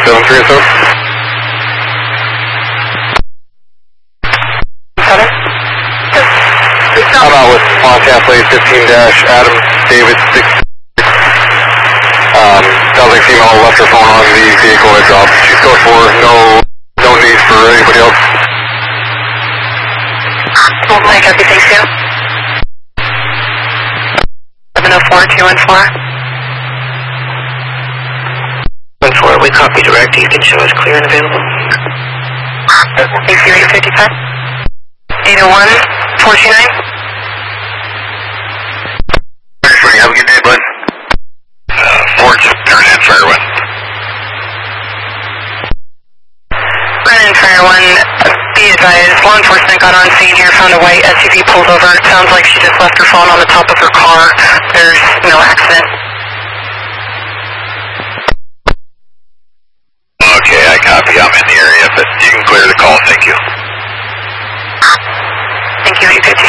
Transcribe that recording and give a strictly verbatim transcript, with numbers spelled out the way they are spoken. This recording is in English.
seven three seven. Seven? I'm out with on plate fifteen dash Adam David six. Um, sounds like female left her phone on the vehicle that dropped. She's code four, no, no need for anybody else. I copy, thanks, you. seven oh four, two one four. one four, we copy direct. You can show us clear and available. Thanks, you, eight fifty-five. eight oh one, four two nine. Have a good day, bud. Uh, Ford's turn in, Fire One. Run in, Fire One. Be advised, law enforcement got on scene here, found a white S U V pulled over. It sounds like she just left her phone on the top of her car. There's no accident. Okay, I copy. I'm in the area, but you can clear the call. Thank you. Thank you, eight fifty.